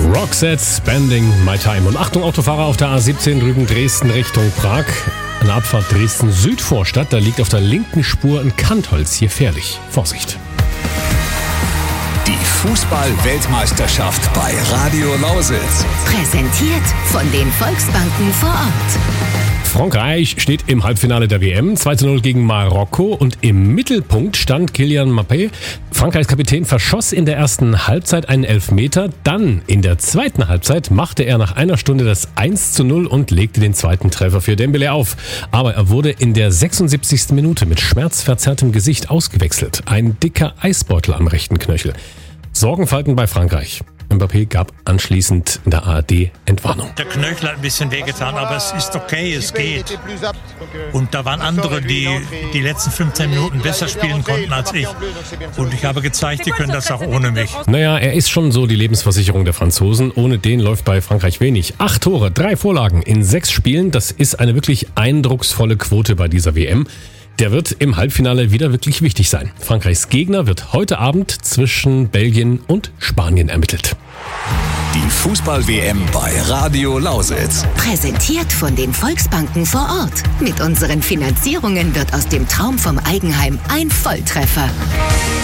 Roxette, Spending My Time. Und Achtung, Autofahrer auf der A17 drüben Dresden Richtung Prag. An der Abfahrt Dresden-Südvorstadt, da liegt auf der linken Spur ein Kantholz. Hier gefährlich. Vorsicht. Die Fußball-Weltmeisterschaft bei Radio Lausitz. Präsentiert von den Volksbanken vor Ort. Frankreich steht im Halbfinale der WM, 2:0 gegen Marokko und im Mittelpunkt stand Kylian Mbappé. Frankreichs Kapitän verschoss in der ersten Halbzeit einen Elfmeter, dann in der zweiten Halbzeit machte er nach einer Stunde das 1:0 und legte den zweiten Treffer für Dembélé auf. Aber er wurde in der 76. Minute mit schmerzverzerrtem Gesicht ausgewechselt. Ein dicker Eisbeutel am rechten Knöchel. Sorgenfalten bei Frankreich. Mbappé gab anschließend in der ARD Entwarnung. Der Knöchel hat ein bisschen wehgetan, aber es ist okay, es geht. Und da waren andere, die die letzten 15 Minuten besser spielen konnten als ich. Und ich habe gezeigt, die können das auch ohne mich. Naja, er ist schon so die Lebensversicherung der Franzosen. Ohne den läuft bei Frankreich wenig. 8 Tore, 3 Vorlagen in 6 Spielen. Das ist eine wirklich eindrucksvolle Quote bei dieser WM. Der wird im Halbfinale wieder wirklich wichtig sein. Frankreichs Gegner wird heute Abend zwischen Belgien und Spanien ermittelt. Die Fußball-WM bei Radio Lausitz. Präsentiert von den Volksbanken vor Ort. Mit unseren Finanzierungen wird aus dem Traum vom Eigenheim ein Volltreffer.